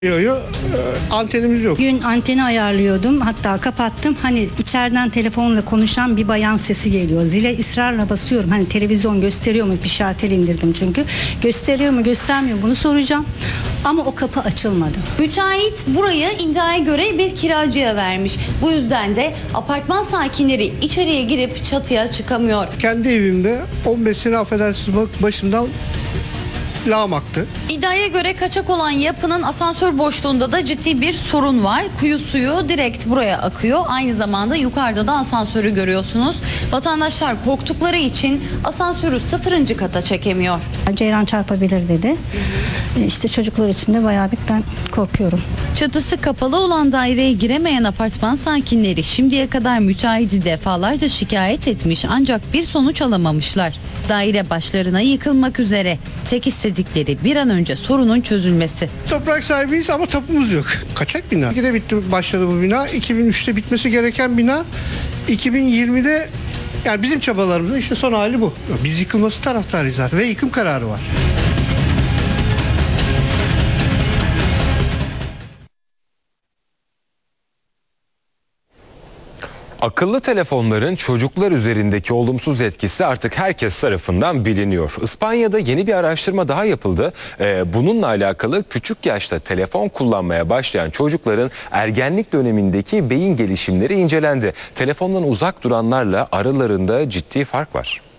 Antenimiz yok. Gün anteni ayarlıyordum, hatta kapattım. Hani içeriden telefonla konuşan bir bayan sesi geliyor. Zile ısrarla basıyorum. Hani televizyon gösteriyor mu? Bir şartel indirdim çünkü. Gösteriyor mu, göstermiyor mu? Bunu soracağım. Ama o kapı açılmadı. Müteahhit burayı iddiaya göre bir kiracıya vermiş. Bu yüzden de apartman sakinleri içeriye girip çatıya çıkamıyor. Kendi evimde 15 sene affedersiniz başımdan lağım aktı. İddiaya göre kaçak olan yapının asansör boşluğunda da ciddi bir sorun var. Kuyu suyu direkt buraya akıyor. Aynı zamanda yukarıda da asansörü görüyorsunuz. Vatandaşlar korktukları için asansörü 0. kata çekemiyor. Ceyran çarpabilir dedi. İşte çocuklar için de bayağı bir ben korkuyorum. Çatısı kapalı olan daireye giremeyen apartman sakinleri şimdiye kadar müteahhiti defalarca şikayet etmiş ancak bir sonuç alamamışlar. Daire başlarına yıkılmak üzere. Tek istedikleri bir an önce sorunun çözülmesi. Toprak sahibiyiz ama tapumuz yok. Kaçak bina. 2002'de bitti, başladı bu bina. 2003'te bitmesi gereken bina 2020'de, yani bizim çabalarımızın işte son hali bu. Biz yıkılması taraftarıyız zaten ve yıkım kararı var. Akıllı telefonların çocuklar üzerindeki olumsuz etkisi artık herkes tarafından biliniyor. İspanya'da yeni bir araştırma daha yapıldı. Bununla alakalı küçük yaşta telefon kullanmaya başlayan çocukların ergenlik dönemindeki beyin gelişimleri incelendi. Telefondan uzak duranlarla aralarında ciddi fark var.